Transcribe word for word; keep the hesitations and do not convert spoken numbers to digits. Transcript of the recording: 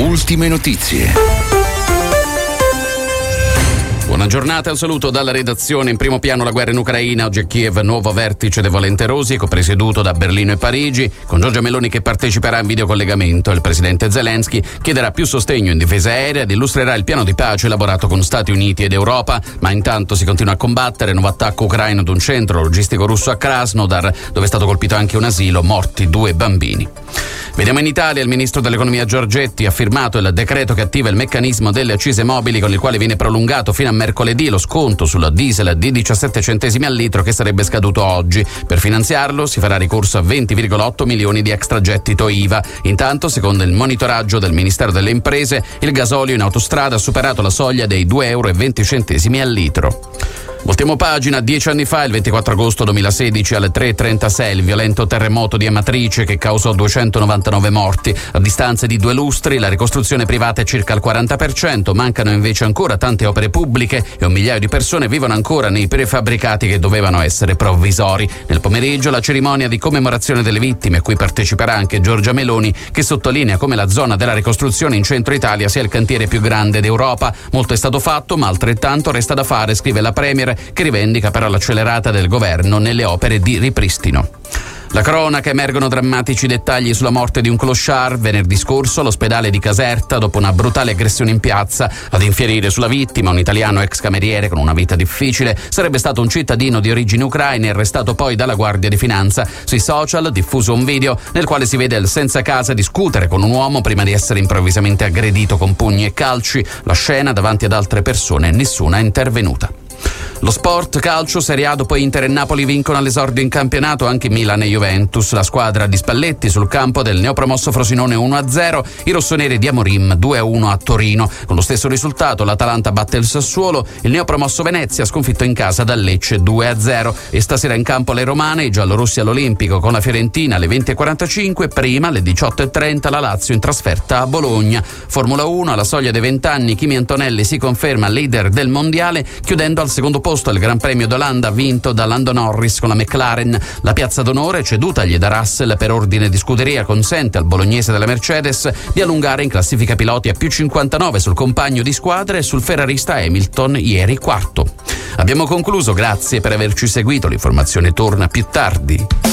ultime notizie. Buona giornata, un saluto dalla redazione. In primo piano la guerra in Ucraina, oggi a Kiev nuovo vertice dei volenterosi presieduto da Berlino e Parigi, con Giorgia Meloni che parteciperà in videocollegamento. Il presidente Zelensky chiederà più sostegno in difesa aerea ed illustrerà il piano di pace elaborato con Stati Uniti ed Europa, ma intanto si continua a combattere. Nuovo attacco ucraino ad un centro logistico russo a Krasnodar, dove è stato colpito anche un asilo, morti due bambini. Vediamo in Italia. Il ministro dell'economia Giorgetti ha firmato il decreto che attiva il meccanismo delle accise mobili, con il quale viene prolungato fino a mercoledì lo sconto sul diesel di diciassette centesimi al litro che sarebbe scaduto oggi. Per finanziarlo si farà ricorso a venti virgola otto milioni di extragettito I V A. Intanto, secondo il monitoraggio del Ministero delle Imprese, il gasolio in autostrada ha superato la soglia dei due euro e venti centesimi al litro. Voltiamo pagina. Dieci anni fa, il ventiquattro agosto duemilasedici, alle tre e trentasei, il violento terremoto di Amatrice che causò duecentonovantanove morti. A distanza di due lustri, la ricostruzione privata è circa al quaranta per cento, mancano invece ancora tante opere pubbliche e un migliaio di persone vivono ancora nei prefabbricati che dovevano essere provvisori. Nel pomeriggio la cerimonia di commemorazione delle vittime, a cui parteciperà anche Giorgia Meloni, che sottolinea come la zona della ricostruzione in centro Italia sia il cantiere più grande d'Europa. Molto è stato fatto, ma altrettanto resta da fare, scrive la Premier, che rivendica però l'accelerata del governo nelle opere di ripristino. La cronaca, emergono drammatici dettagli sulla morte di un clochard venerdì scorso all'ospedale di Caserta dopo una brutale aggressione in piazza. Ad infierire sulla vittima, un italiano ex cameriere con una vita difficile, sarebbe stato un cittadino di origini ucraine arrestato poi dalla Guardia di Finanza. Sui social diffuso un video nel quale si vede il senza casa discutere con un uomo prima di essere improvvisamente aggredito con pugni e calci. La scena davanti ad altre persone, nessuna è intervenuta. Lo sport, calcio, Serie A. Dopo Inter e Napoli vincono all'esordio in campionato anche Milan e Juventus. La squadra di Spalletti sul campo del neopromosso Frosinone uno a zero, i rossoneri di Amorim due a uno a Torino. Con lo stesso risultato l'Atalanta batte il Sassuolo, il neopromosso Venezia sconfitto in casa dal Lecce due a zero. E stasera in campo le romane, i giallorossi all'Olimpico con la Fiorentina alle venti e quarantacinque, prima alle diciotto e trenta la Lazio in trasferta a Bologna. Formula uno, alla soglia dei venti anni Kimi Antonelli si conferma leader del mondiale, chiudendo al secondo posto il Gran Premio d'Olanda vinto da Lando Norris con la McLaren. La piazza d'onore cedutagli da Russell per ordine di scuderia consente al bolognese della Mercedes di allungare in classifica piloti a più cinquantanove sul compagno di squadra e sul ferrarista Hamilton, ieri quarto. Abbiamo concluso, grazie per averci seguito, l'informazione torna più tardi.